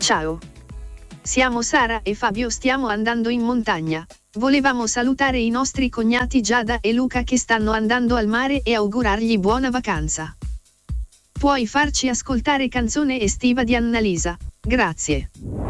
Ciao. Siamo Sara e Fabio, stiamo andando in montagna. Volevamo salutare i nostri cognati Giada e Luca che stanno andando al mare e augurargli buona vacanza. Puoi farci ascoltare canzone estiva di Annalisa? Grazie.